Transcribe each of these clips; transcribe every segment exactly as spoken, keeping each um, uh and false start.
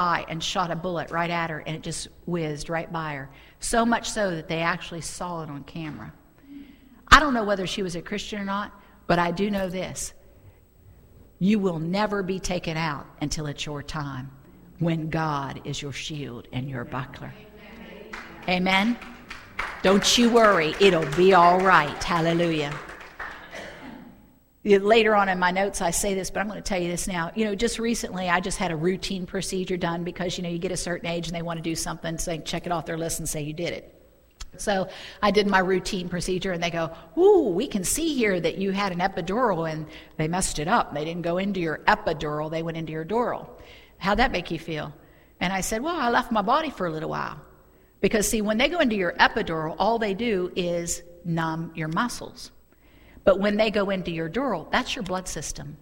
eye and shot a bullet right at her, and it just whizzed right by her. So much so that they actually saw it on camera. I don't know whether she was a Christian or not, but I do know this. You will never be taken out until it's your time, when God is your shield and your buckler. Amen? Don't you worry. It'll be all right. Hallelujah. Later on in my notes, I say this, but I'm going to tell you this now. You know, just recently, I just had a routine procedure done because, you know, you get a certain age and they want to do something, so they check it off their list and say you did it. So I did my routine procedure, and they go, ooh, we can see here that you had an epidural, and they messed it up. They didn't go into your epidural. They went into your dural. How'd that make you feel? And I said, well, I left my body for a little while. Because, see, when they go into your epidural, all they do is numb your muscles. But when they go into your dural, that's your blood system.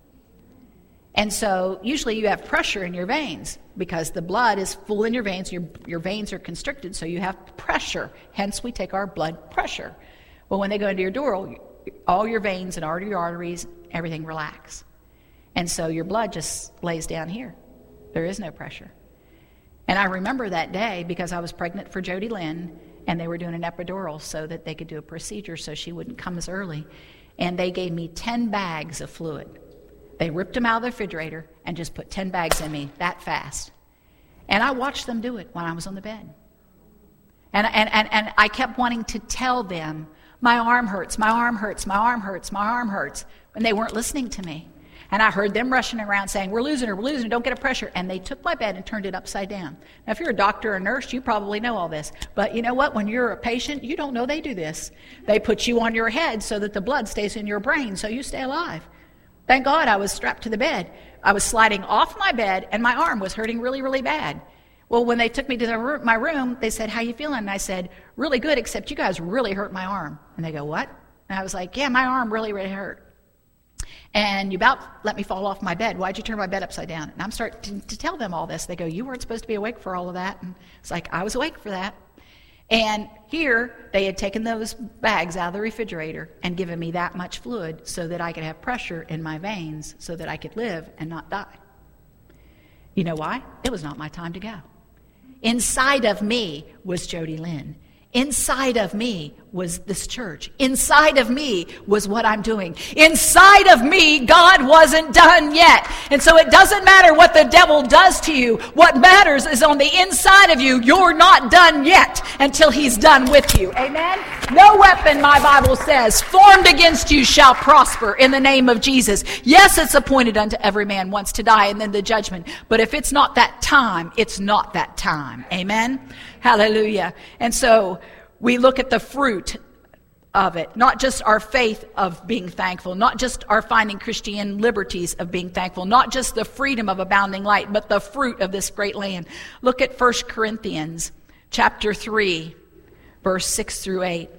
And so usually you have pressure in your veins because the blood is full in your veins. Your, your veins are constricted, so you have pressure. Hence, we take our blood pressure. Well, when they go into your dural, all your veins and all your arteries, everything relax. And so your blood just lays down here. There is no pressure. And I remember that day because I was pregnant for Jody Lynn, and they were doing an epidural so that they could do a procedure so she wouldn't come as early. And they gave me ten bags of fluid. They ripped them out of the refrigerator and just put ten bags in me that fast. And I watched them do it when I was on the bed. And, and, and, and I kept wanting to tell them, my arm hurts, my arm hurts, my arm hurts, my arm hurts. And they weren't listening to me. And I heard them rushing around saying, we're losing her, we're losing her, don't get a pressure. And they took my bed and turned it upside down. Now, if you're a doctor or a nurse, you probably know all this. But you know what? When you're a patient, you don't know they do this. They put you on your head so that the blood stays in your brain so you stay alive. Thank God I was strapped to the bed. I was sliding off my bed, and my arm was hurting really, really bad. Well, when they took me to the room, my room, they said, how you feeling? And I said, really good, except you guys really hurt my arm. And they go, what? And I was like, yeah, my arm really, really hurt. And you about let me fall off my bed. Why'd you turn my bed upside down? And I'm starting to, to tell them all this. They go, you weren't supposed to be awake for all of that. And it's like, I was awake for that. And here, they had taken those bags out of the refrigerator and given me that much fluid so that I could have pressure in my veins so that I could live and not die. You know why? It was not my time to go. Inside of me was Jody Lynn. Inside of me was this church. Inside of me was what I'm doing. Inside of me, God wasn't done yet. And so it doesn't matter what the devil does to you. What matters is on the inside of you, you're not done yet until he's done with you. Amen? No weapon, my Bible says, formed against you shall prosper in the name of Jesus. Yes, it's appointed unto every man once to die and then the judgment. But if it's not that time, it's not that time. Amen? Hallelujah. And so we look at the fruit of it, not just our faith of being thankful, not just our finding Christian liberties of being thankful, not just the freedom of abounding light, but the fruit of this great land. Look at First Corinthians chapter three, verse six through eight.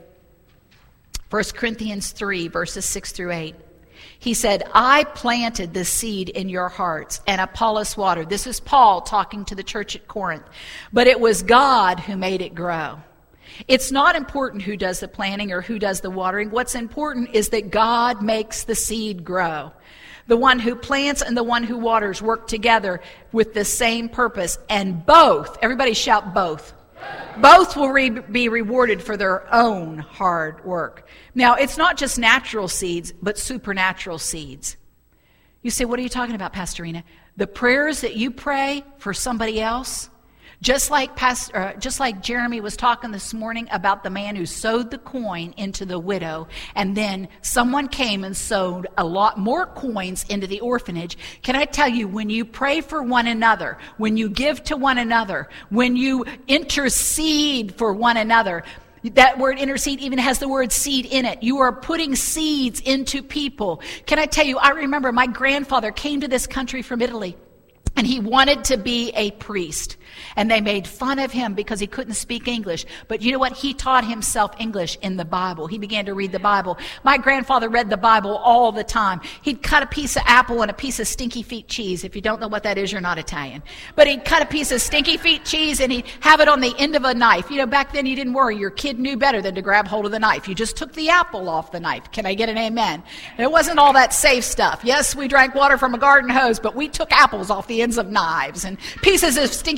First Corinthians three, verses six through eight. He said, I planted the seed in your hearts, and Apollos watered. This is Paul talking to the church at Corinth. But it was God who made it grow. It's not important who does the planting or who does the watering. What's important is that God makes the seed grow. The one who plants and the one who waters work together with the same purpose. And both, everybody shout both. Both will re- be rewarded for their own hard work. Now, it's not just natural seeds, but supernatural seeds. You say, what are you talking about, Pastorina? The prayers that you pray for somebody else, just like Pastor, uh, just like Jeremy was talking this morning about the man who sowed the coin into the widow, and then someone came and sowed a lot more coins into the orphanage. Can I tell you, when you pray for one another, when you give to one another, when you intercede for one another, that word intercede even has the word seed in it. You are putting seeds into people. Can I tell you, I remember my grandfather came to this country from Italy. And he wanted to be a priest. And they made fun of him because he couldn't speak English. But you know what? He taught himself English in the Bible. He began to read the Bible. My grandfather read the Bible all the time. He'd cut a piece of apple and a piece of stinky feet cheese. If you don't know what that is, you're not Italian. But he'd cut a piece of stinky feet cheese and he'd have it on the end of a knife. You know, back then you didn't worry. Your kid knew better than to grab hold of the knife. You just took the apple off the knife. Can I get an amen? And it wasn't all that safe stuff. Yes, we drank water from a garden hose, but we took apples off the end ends of knives and pieces of stinky